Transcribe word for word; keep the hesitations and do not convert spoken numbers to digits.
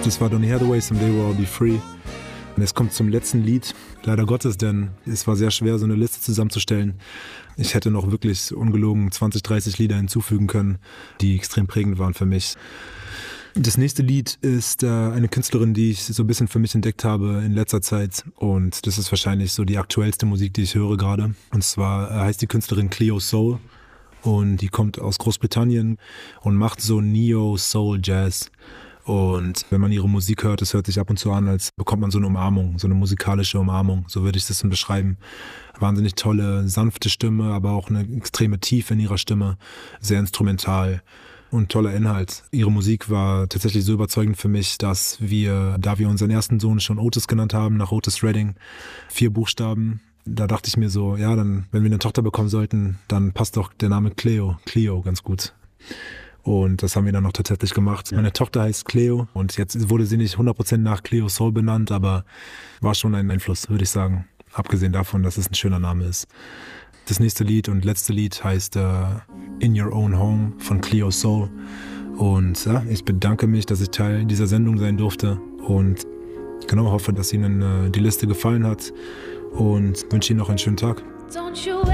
Das war Donny Hathaway, Someday We'll All Be Free. Und es kommt zum letzten Lied, leider Gottes, denn es war sehr schwer, so eine Liste zusammenzustellen. Ich hätte noch wirklich ungelogen zwanzig, dreißig Lieder hinzufügen können, die extrem prägend waren für mich. Das nächste Lied ist äh, eine Künstlerin, die ich so ein bisschen für mich entdeckt habe in letzter Zeit. Und das ist wahrscheinlich so die aktuellste Musik, die ich höre gerade. Und zwar äh, heißt die Künstlerin Cleo Sol. Und die kommt aus Großbritannien und macht so Neo-Soul-Jazz. Und wenn man ihre Musik hört, es hört sich ab und zu an, als bekommt man so eine Umarmung, so eine musikalische Umarmung, so würde ich das dann beschreiben. Wahnsinnig tolle, sanfte Stimme, aber auch eine extreme Tiefe in ihrer Stimme, sehr instrumental und toller Inhalt. Ihre Musik war tatsächlich so überzeugend für mich, dass wir, da wir unseren ersten Sohn schon Otis genannt haben, nach Otis Redding, vier Buchstaben, da dachte ich mir so, ja, dann, wenn wir eine Tochter bekommen sollten, dann passt doch der Name Cleo, Cleo ganz gut. Und das haben wir dann noch tatsächlich gemacht. Meine Tochter heißt Cleo und jetzt wurde sie nicht hundert Prozent nach Cleo Sol benannt, aber war schon ein Einfluss, würde ich sagen. Abgesehen davon, dass es ein schöner Name ist. Das nächste Lied und letzte Lied heißt uh, In Your Own Home von Cleo Sol. Und ja, ich bedanke mich, dass ich Teil dieser Sendung sein durfte und genau hoffe, dass Ihnen uh, die Liste gefallen hat und wünsche Ihnen noch einen schönen Tag.